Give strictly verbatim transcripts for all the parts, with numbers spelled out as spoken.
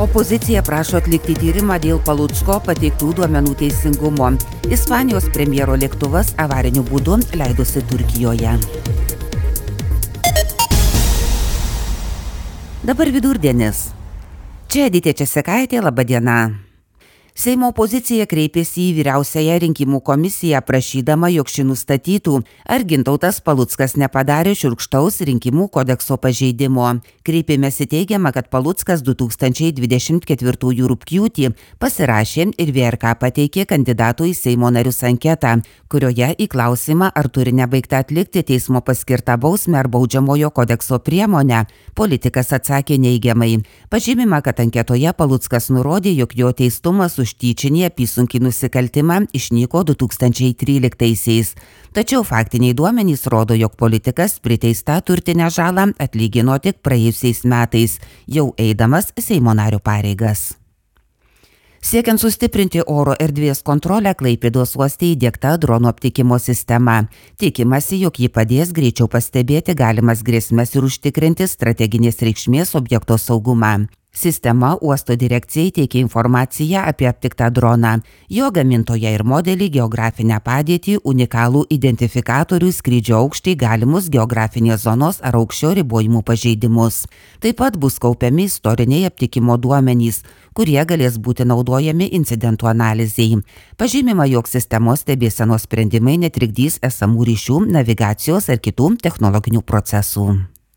Opozicija prašo atlikti tyrimą dėl Palucko pateiktų duomenų teisingumo. Ispanijos premjero lėktuvas avariniu būdu leidosi Turkijoje. Dabar vidurdienis. Čia Editė Česekaitė, laba diena. Seimo opozicija kreipėsi į vyriausiąją rinkimų komisiją prašydama, jog ši nustatytų, ar Gintautas Paluckas nepadarė šiurkštaus rinkimų kodekso pažeidimo. Kreipimėsi teigiama, kad Paluckas du tūkstančiai dvidešimt ketvirtųjų rugpjūtį pasirašė ir V R K pateikė kandidatų į Seimo narius anketą, kurioje į klausimą, ar turi nebaigta atlikti teismo paskirtą bausmę ar baudžiamojo kodekso priemonę, politikas atsakė neigiamai. Pažymima, kad anketoje Paluckas nurodė, jog jo teistumas už tyčinį apysunkį nusikaltimą išnyko du tūkstančiai tryliktaisiais. Tačiau faktiniai duomenys rodo, jog politikas priteistą turtinę žalą atlygino tik praėjusiais metais, jau eidamas Seimo nario pareigas. Siekiant sustiprinti oro erdvės kontrolę, Klaipėdos uoste įdiegta dronų aptikimo sistema. Tikimasi, jog ji padės greičiau pastebėti galimas grėsmes ir užtikrinti strateginės reikšmės objekto saugumą. Sistema uosto direkcijai teikia informaciją apie aptiktą droną, jo gamintoją ir modelį, geografinę padėtį, unikalų identifikatorių, skrydžio aukštį, galimus geografinės zonos ar aukščio ribojimų pažeidimus. Taip pat bus kaupiami istoriniai aptikimo duomenys, kurie galės būti naudojami incidentų analizei. Pažymima, jog sistemos stebėsenos sprendimai netrikdys esamų ryšių, navigacijos ar kitų technologinių procesų.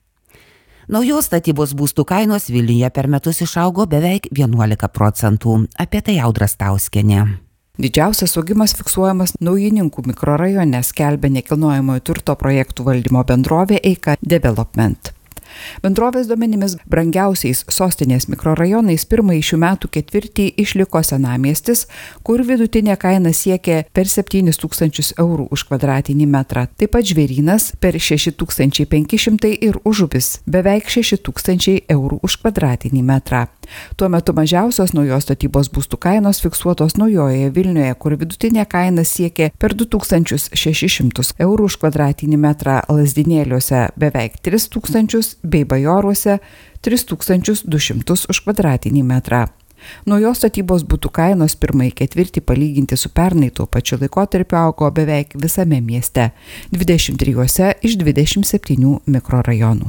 Naujos statybos būstų kainos Vilniuje per metus išaugo beveik vienuolika procentų. Apie tai Audra Stauskienė. Didžiausias augimas fiksuojamas Naujininkų mikrorajone, skelbia nekilnojamojo turto projektų valdymo bendrovė Eika Development. Bendrovės duomenimis brangiausiais sostinės mikrorajonais pirmąjį šių metų ketvirtį išliko Senamiestis, kur vidutinė kaina siekė per septynis tūkstančius eurų už kvadratinį metrą. Taip pat Žvėrynas per šeši tūkstančiai penki šimtai ir Užupis beveik šeši tūkstančiai eurų už kvadratinį metrą. Tuo metu mažiausios naujos statybos būstų kainos fiksuotos Naujojoje Vilniuje, kur vidutinė kaina siekė per du tūkstančius šešis šimtus eurų už kvadratinį metrą, Lazdynėliuose beveik tris tūkstančius bei Bajoruose tris tūkstančius du šimtus už kvadratinį metrą. Naujos statybos būtų kainos pirmąjį ketvirtį palyginti su pernai tuo pačiu laikotarpiu augo beveik visame mieste – dvidešimt trijuose iš dvidešimt septynių mikrorajonų.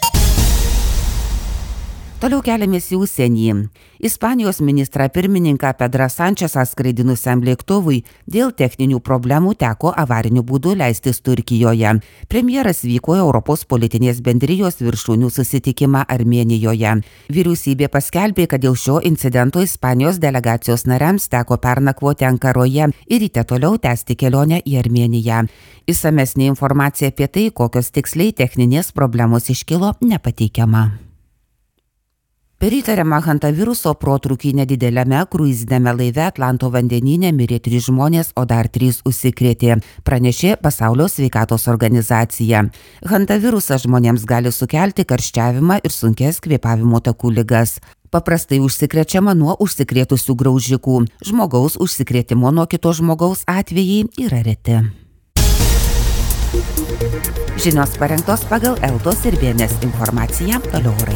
Toliau keliamės į užsienį. Ispanijos ministrą pirmininką Pedrą Sančesą skraidinusiam lėktuvui dėl techninių problemų teko avariniu būdu leistis Turkijoje. Premjeras vyko Europos politinės bendrijos viršūnių susitikimą Armėnijoje. Vyriausybė paskelbė, kad dėl šio incidento Ispanijos delegacijos nariams teko pernakvoti Ankaroje ir ryte toliau tęsti kelionę į Armėniją. Išsamesnė informacija apie tai, kokios tiksliai techninės problemos iškilo, nepateikiama. Per įtariamą hantaviruso protrūkį nedidelėme kruizinėme laive Atlanto vandenyne mirė trys žmonės, o dar trys užsikrėtė, pranešė Pasaulio sveikatos organizacija. Hantavirusas žmonėms gali sukelti karščiavimą ir sunkes kvėpavimo takų ligas. Paprastai užsikrečiama nuo užsikrėtusių graužikų. Žmogaus užsikrėtimo nuo kito žmogaus atvejai yra reti. Žinios parengtos pagal Eltos ir B N S informaciją, toliau orai.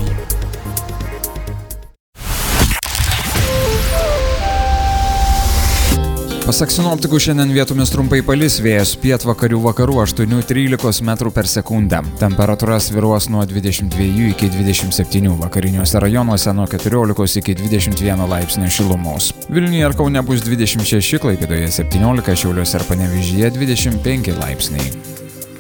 Pasak sinoptikų, šiandien vietomis trumpai palis, vėjas pietvakarių vakarų aštuoni trylika metrų per sekundę. Temperatūra svyruos nuo dvidešimt dviejų iki dvidešimt septynių, vakariniuose rajonuose nuo keturiolikos iki dvidešimt vieno laipsnio šilumos. Vilniuje ir Kaune bus dvidešimt šeši, Klaipėdoje septyniolika, Šiauliuose ir Panevėžyje dvidešimt penki laipsniai.